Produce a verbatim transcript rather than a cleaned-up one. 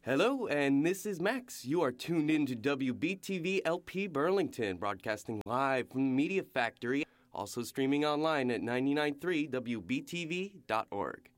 Hello, and this is Max. You are tuned in to W B T V L P Burlington, broadcasting live from the Media Factory, also streaming online at nine nine three W B T V dot org.